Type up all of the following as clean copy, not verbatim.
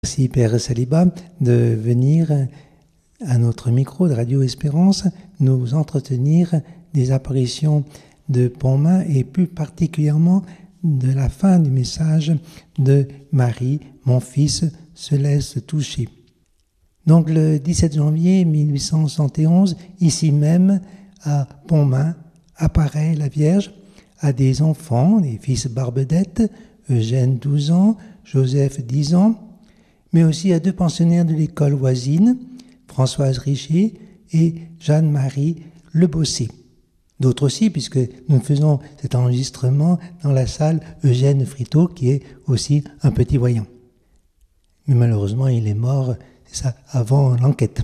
Merci Père Saliba de venir à notre micro de Radio Espérance nous entretenir des apparitions de Pontmain et plus particulièrement de la fin du message de Marie, mon fils se laisse toucher. Donc le 17 janvier 1871, ici même à Pontmain, apparaît la Vierge à des enfants, des fils Barbedette, Eugène 12 ans, Joseph 10 ans, mais aussi à deux pensionnaires de l'école voisine, Françoise Richer et Jeanne-Marie Lebossé. D'autres aussi, puisque nous faisons cet enregistrement dans la salle Eugène Friteau, qui est aussi un petit voyant. Mais malheureusement, il est mort, c'est ça, avant l'enquête.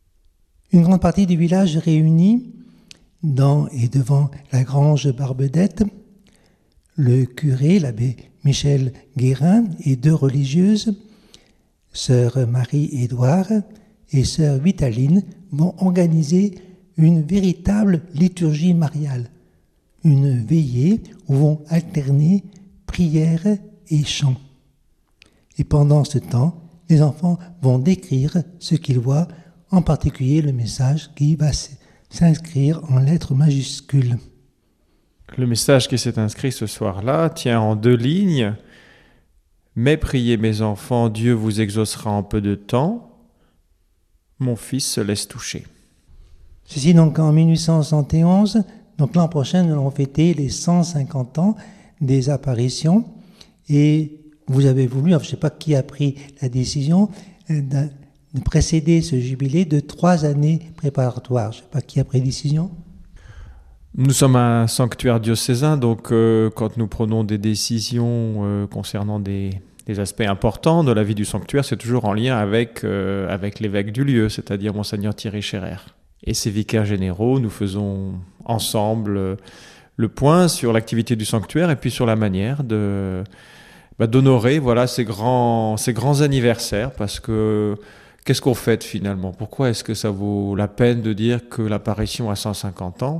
Une grande partie du village réunie dans et devant la grange Barbedette, le curé, l'abbé Michel Guérin, et deux religieuses, sœur Marie-Édouard et sœur Vitaline, vont organiser une véritable liturgie mariale, une veillée où vont alterner prière et chant. Et pendant ce temps, les enfants vont décrire ce qu'ils voient, en particulier le message qui va s'inscrire en lettres majuscules. Le message qui s'est inscrit ce soir-là tient en 2 lignes. « Mais priez mes enfants, Dieu vous exaucera en peu de temps. Mon fils se laisse toucher. » Ceci donc en 1871. Donc l'an prochain, nous allons fêter les 150 ans des apparitions. Et vous avez voulu, je ne sais pas qui a pris la décision, de précéder ce jubilé de 3 années préparatoires. Je ne sais pas qui a pris la décision. Nous sommes un sanctuaire diocésain, donc quand nous prenons des décisions concernant des aspects importants de la vie du sanctuaire, c'est toujours en lien avec l'évêque du lieu, c'est-à-dire Monseigneur Thierry Scherer. Et ses vicaires généraux, nous faisons ensemble le point sur l'activité du sanctuaire et puis sur la manière d'honorer ces grands anniversaires, parce que qu'est-ce qu'on fête finalement ? Pourquoi est-ce que ça vaut la peine de dire que l'apparition a 150 ans ?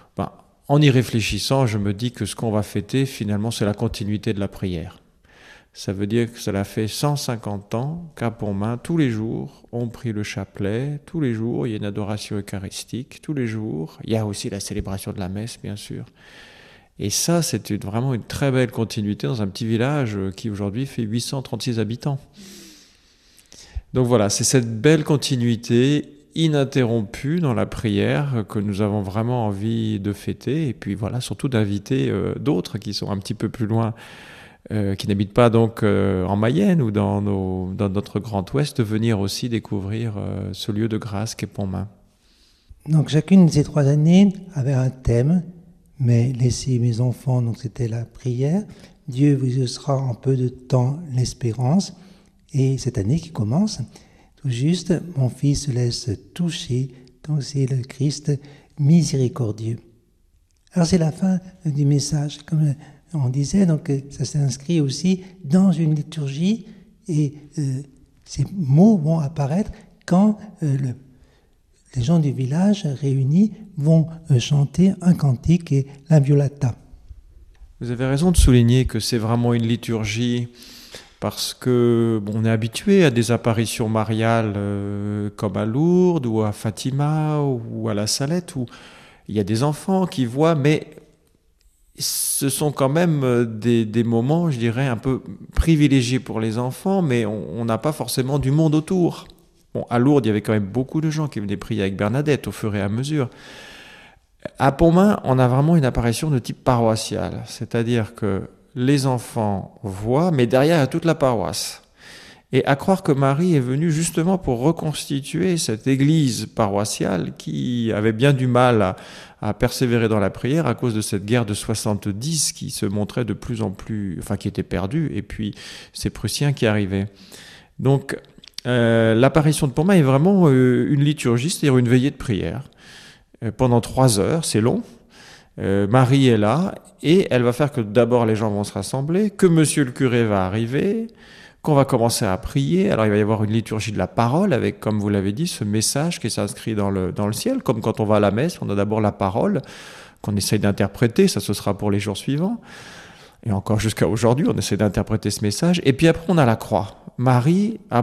En y réfléchissant, je me dis que ce qu'on va fêter, finalement, c'est la continuité de la prière. Ça veut dire que cela fait 150 ans qu'à Pontmain, tous les jours, on prie le chapelet, tous les jours, il y a une adoration eucharistique, tous les jours, il y a aussi la célébration de la messe, bien sûr. Et ça, c'est vraiment une très belle continuité dans un petit village qui aujourd'hui fait 836 habitants. Donc voilà, c'est cette belle continuité ininterrompue dans la prière que nous avons vraiment envie de fêter, et puis voilà, surtout d'inviter d'autres qui sont un petit peu plus loin, qui n'habitent pas donc en Mayenne ou dans notre Grand Ouest, de venir aussi découvrir ce lieu de grâce qu'est Pontmain. Donc chacune de ces 3 années avait un thème, mais laissez mes enfants, donc c'était la prière, Dieu vous exaucera en peu de temps l'espérance, et cette année qui commence, tout juste, mon fils se laisse toucher, donc c'est le Christ miséricordieux. Alors c'est la fin du message, comme on disait, donc ça s'inscrit aussi dans une liturgie, et ces mots vont apparaître quand les gens du village réunis vont chanter un cantique et l'Inviolata. Vous avez raison de souligner que c'est vraiment une liturgie, parce que on est habitué à des apparitions mariales comme à Lourdes ou à Fatima ou à la Salette, où il y a des enfants qui voient, mais ce sont quand même des moments, je dirais, un peu privilégiés pour les enfants, mais on n'a pas forcément du monde autour. Bon, à Lourdes, il y avait quand même beaucoup de gens qui venaient prier avec Bernadette au fur et à mesure. À Pontmain, on a vraiment une apparition de type paroissial, c'est-à-dire que les enfants voient, mais derrière, il y a toute la paroisse. Et à croire que Marie est venue justement pour reconstituer cette église paroissiale qui avait bien du mal à persévérer dans la prière à cause de cette guerre de 70 qui se montrait de plus en plus, qui était perdue, et puis ces Prussiens qui arrivaient. Donc, l'apparition de Pontmain est vraiment une liturgie, c'est-à-dire une veillée de prière. Pendant 3 heures, c'est long. Marie est là, et elle va faire que d'abord les gens vont se rassembler, que monsieur le curé va arriver, qu'on va commencer à prier. Alors il va y avoir une liturgie de la parole avec, comme vous l'avez dit, ce message qui s'inscrit dans le ciel, comme quand on va à la messe, on a d'abord la parole qu'on essaye d'interpréter, ça ce sera pour les jours suivants. Et encore jusqu'à aujourd'hui, on essaie d'interpréter ce message. Et puis après, on a la croix. Marie